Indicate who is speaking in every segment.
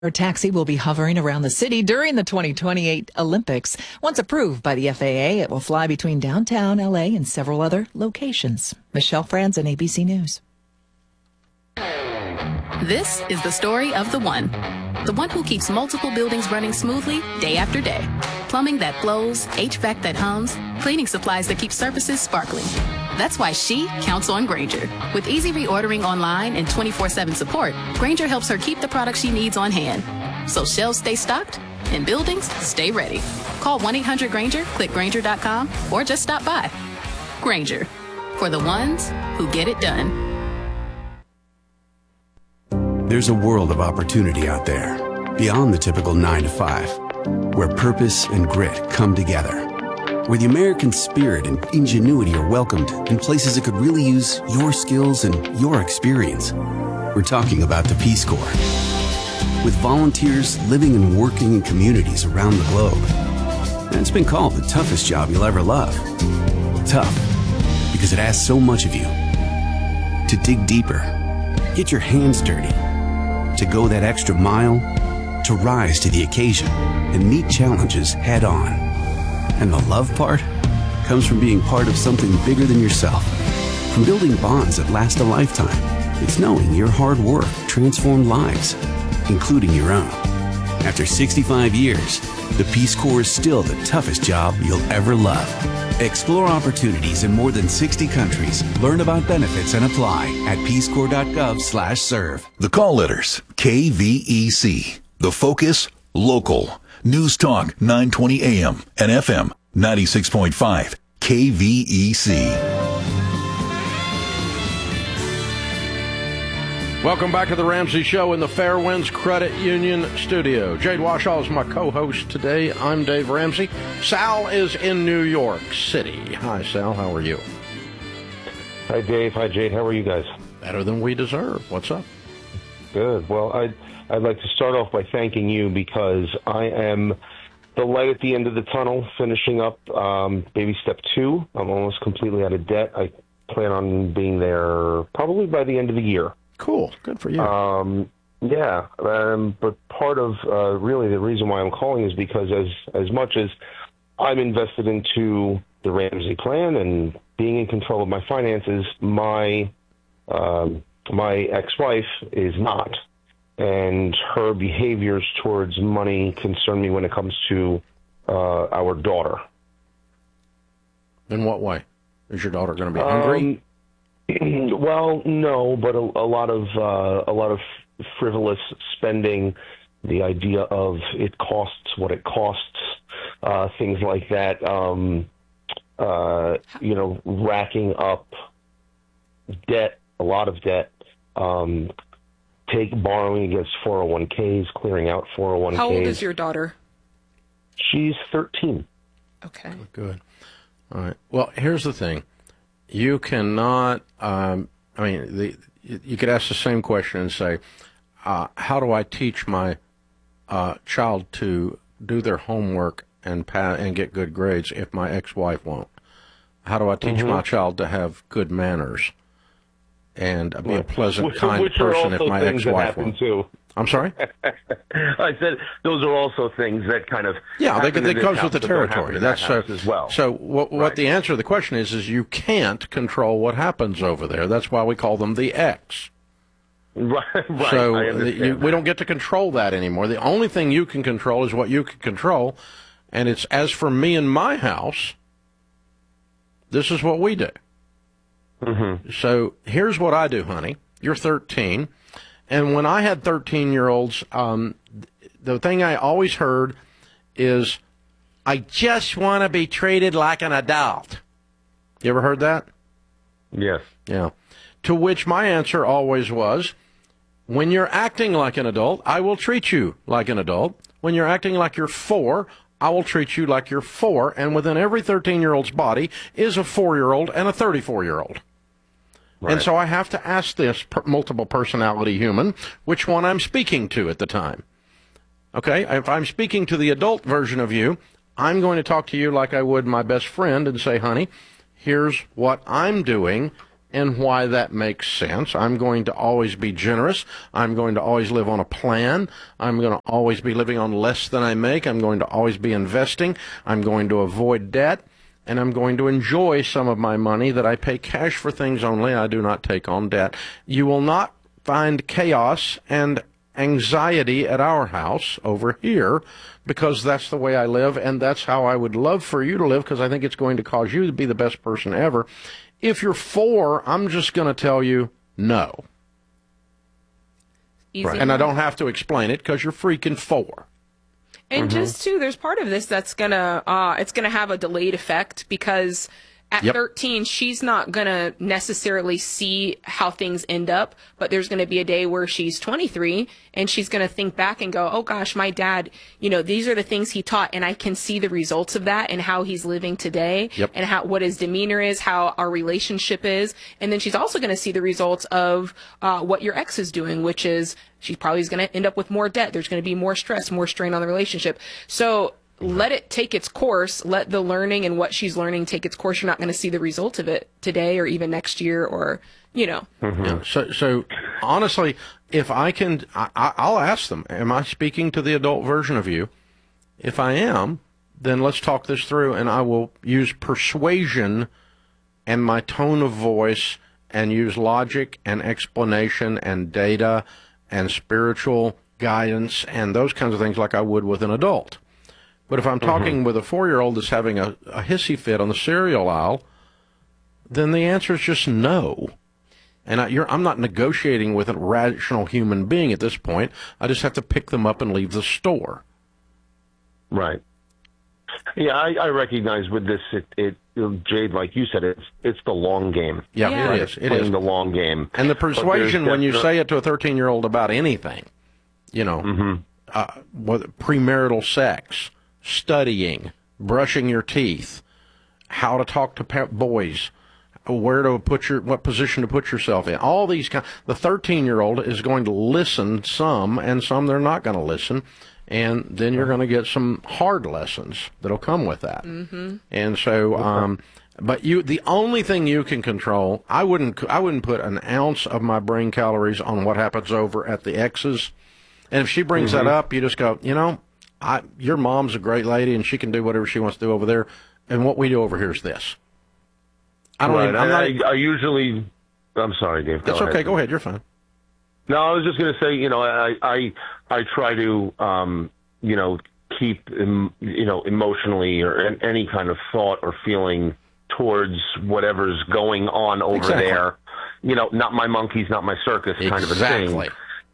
Speaker 1: Our taxi will be hovering around the city during the 2028 Olympics. Once approved by the FAA, it will fly between downtown LA and several other locations. Michelle Franzen, ABC News.
Speaker 2: This is the story of the one who keeps multiple buildings running smoothly day after day. Plumbing that flows, HVAC that hums, cleaning supplies that keep surfaces sparkling. That's why she counts on Grainger. With easy reordering online and 24/7 support, Grainger helps her keep the products she needs on hand. So shelves stay stocked and buildings stay ready. Call 1-800-GRAINGER, click Grainger.com, or just stop by. Grainger, for the ones who get it done.
Speaker 3: There's a world of opportunity out there, beyond the typical 9 to 5, where purpose and grit come together, where the American spirit and ingenuity are welcomed in places that could really use your skills and your experience. We're talking about the Peace Corps. With volunteers living and working in communities around the globe. And it's been called the toughest job you'll ever love. Tough, because it asks so much of you. To dig deeper, get your hands dirty, to go that extra mile, to rise to the occasion and meet challenges head on. And the love part comes from being part of something bigger than yourself. From building bonds that last a lifetime. It's knowing your hard work transformed lives, including your own. After 65 years, the Peace Corps is still the toughest job you'll ever love. Explore opportunities in more than 60 countries. Learn about benefits and apply at peacecorps.gov/serve.
Speaker 4: The call letters, KVEC. The focus, local. News Talk 920 AM and FM 96.5 KVEC.
Speaker 5: Welcome back to the Ramsey Show in the Fairwinds Credit Union studio. Jade Washaw is my co-host today. I'm Dave Ramsey. Sal is in New York City. Hi, Sal. How are you?
Speaker 6: Hi, Dave. Hi, Jade. How are you guys?
Speaker 5: Better than we deserve. What's up?
Speaker 6: Good. Well, I'd like to start off by thanking you because I am the light at the end of the tunnel, finishing up baby step 2. I'm almost completely out of debt. I plan on being there probably by the end of the year.
Speaker 5: Cool. Good for you.
Speaker 6: Yeah. But part of really the reason why I'm calling is because as much as I'm invested into the Ramsey plan and being in control of my finances, my ex-wife is not. And her behaviors towards money concern me when it comes to our daughter.
Speaker 5: In what way? Is your daughter going to be hungry?
Speaker 6: Well, no, but a lot of frivolous spending. The idea of it costs what it costs, things like that. Racking up debt, a lot of debt. Borrowing against 401ks, clearing out 401ks.
Speaker 7: How old is your daughter?
Speaker 6: She's 13.
Speaker 7: Okay.
Speaker 5: Good. All right. Well, here's the thing. You cannot, you could ask the same question and say, how do I teach my child to do their homework and get good grades if my ex-wife won't? How do I teach my child to have good manners and be a pleasant, kind person if my ex-wife won't?
Speaker 6: Too.
Speaker 5: I'm sorry?
Speaker 6: I said those are also things that kind of
Speaker 5: that goes with the territory. That's
Speaker 6: as well.
Speaker 5: So what the answer to the question is you can't control what happens over there. That's why we call them the ex.
Speaker 6: Right.
Speaker 5: So
Speaker 6: we
Speaker 5: don't get to control that anymore. The only thing you can control is what you can control. And it's as for me and my house, this is what we do.
Speaker 6: Mm-hmm.
Speaker 5: So here's what I do, honey. You're 13. And when I had 13-year-olds, the thing I always heard is, I just want to be treated like an adult. You ever heard that?
Speaker 6: Yes.
Speaker 5: Yeah. To which my answer always was, when you're acting like an adult, I will treat you like an adult. When you're acting like you're 4, I will treat you like you're 4. And within every 13-year-old's body is a 4-year-old and a 34-year-old. Right. And so I have to ask this multiple personality human which one I'm speaking to at the time. Okay? If I'm speaking to the adult version of you, I'm going to talk to you like I would my best friend and say, honey, here's what I'm doing. and why that makes sense. I'm going to always be generous. I'm going to always live on a plan. I'm going to always be living on less than I make. I'm going to always be investing. I'm going to avoid debt. And I'm going to enjoy some of my money that I pay cash for things only. I do not take on debt. You will not find chaos and anxiety at our house over here, because that's the way I live, and that's how I would love for you to live, because I think it's going to cause you to be the best person ever. If you're 4, I'm just going to tell you no.
Speaker 7: Easy.
Speaker 5: Right. And I don't have to explain it, because you're freaking 4.
Speaker 7: And just too, there's part of this that's gonna it's gonna have a delayed effect, because at 13, she's not gonna necessarily see how things end up, but there's gonna be a day where she's 23 and she's gonna think back and go, oh gosh, my dad, these are the things he taught, and I can see the results of that and how he's living today, and what his demeanor is, how our relationship is. And then she's also gonna see the results of what your ex is doing, which is she probably is going to end up with more debt. There's going to be more stress, more strain on the relationship. So let it take its course. Let the learning and what she's learning take its course. You're not going to see the results of it today or even next year, or,
Speaker 5: Yeah. So honestly, if I can, I'll ask them, am I speaking to the adult version of you? If I am, then let's talk this through, and I will use persuasion and my tone of voice and use logic and explanation and data and spiritual guidance and those kinds of things like I would with an adult. But if I'm talking with a 4-year-old that's having a hissy fit on the cereal aisle, then the answer is just no. And I'm not negotiating with a rational human being at this point. I just have to pick them up and leave the store.
Speaker 6: Right. Yeah, I recognize with this, Jade, like you said, it's the long game.
Speaker 5: Yeah. It is. It
Speaker 6: playing
Speaker 5: is
Speaker 6: the long game.
Speaker 5: And the persuasion, when you say it to a 13-year-old about anything, premarital sex, studying, brushing your teeth, how to talk to boys, where to what position to put yourself in, all these kind. The 13-year-old is going to listen some, and some they're not going to listen. And then you're going to get some hard lessons that'll come with that. And so, but the only thing you can control, I wouldn't put an ounce of my brain calories on what happens over at the ex's. And if she brings that up, you just go, your mom's a great lady and she can do whatever she wants to do over there. And what we do over here is this.
Speaker 6: I usually, I'm sorry, Dave.
Speaker 5: That's okay. Go ahead. You're fine.
Speaker 6: No, I was just going to say, I try to, keep, emotionally or any kind of thought or feeling towards whatever's going on over there. Not my monkeys, not my circus kind of a thing.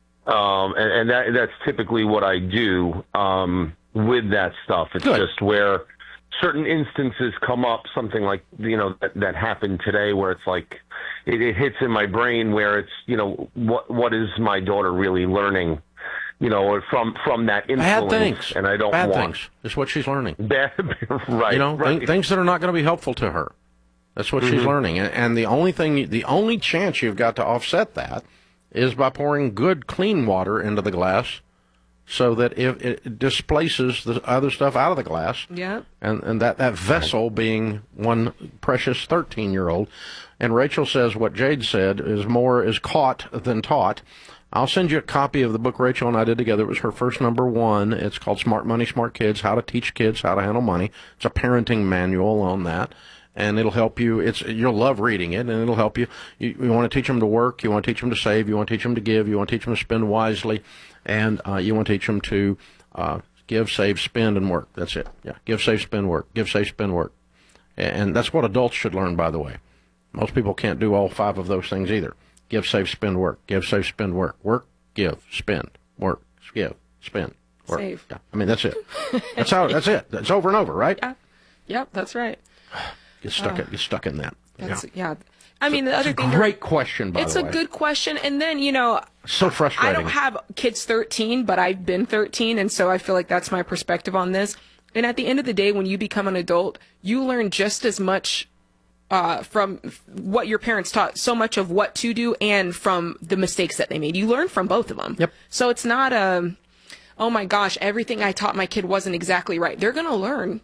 Speaker 6: And that's typically what I do with that stuff. It's just where certain instances come up, something like, that happened today, where it's like, it hits in my brain where it's, what is my daughter really learning, or from that influence.
Speaker 5: Bad things.
Speaker 6: And I don't
Speaker 5: Bad
Speaker 6: want.
Speaker 5: things is what she's learning.
Speaker 6: Right.
Speaker 5: Things that are not going to be helpful to her. That's what she's learning. And the only chance you've got to offset that is by pouring good, clean water into the glass, so that it displaces the other stuff out of the glass.
Speaker 7: Yeah.
Speaker 5: And that vessel being one precious 13-year-old. And Rachel says what Jade said is caught than taught. I'll send you a copy of the book Rachel and I did together. It was her first #1. It's called Smart Money, Smart Kids, How to Teach Kids How to Handle Money. It's a parenting manual on that. And it'll help you. You'll love reading it, and it'll help you. You want to teach them to work. You want to teach them to save. You want to teach them to give. You want to teach them to spend wisely. And you want to teach them to give, save, spend, and work. That's it. Yeah, give, save, spend, work. Give, save, spend, work. And that's what adults should learn, by the way. Most people can't do all 5 of those things either. Give, save, spend, work. Give, save, spend, work. Work, give, spend, work. Give, spend, work.
Speaker 7: Save.
Speaker 5: Yeah. I mean, that's it. That's it. That's over and over, right?
Speaker 7: Yeah. Yep, that's right.
Speaker 5: Get stuck in that.
Speaker 7: Yeah. I mean, the other thing.
Speaker 5: Great question, by the way.
Speaker 7: It's a good question. And then,
Speaker 5: so frustrating.
Speaker 7: I don't have kids 13, but I've been 13. And so I feel like that's my perspective on this. And at the end of the day, when you become an adult, you learn just as much from what your parents taught, so much of what to do and from the mistakes that they made. You learn from both of them.
Speaker 5: Yep.
Speaker 7: So it's not oh my gosh, everything I taught my kid wasn't exactly right. They're going to learn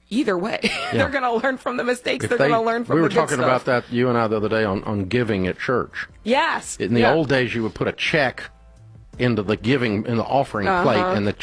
Speaker 7: either way. They're going to learn from the mistakes. They're going to learn from
Speaker 5: the
Speaker 7: the
Speaker 5: good
Speaker 7: stuff.
Speaker 5: We were talking about that, you and I, the other day on giving at church.
Speaker 7: Yes.
Speaker 5: In the old days, you would put a check into the offering plate, and the